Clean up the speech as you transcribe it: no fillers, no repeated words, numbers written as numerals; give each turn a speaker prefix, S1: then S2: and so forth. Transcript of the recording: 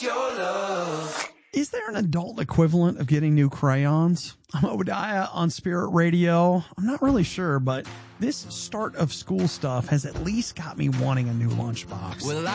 S1: Is there an adult equivalent of getting new crayons? I'm Obadiah on Spirit Radio. I'm not really sure, but this start of school stuff has at least got me wanting a new lunchbox.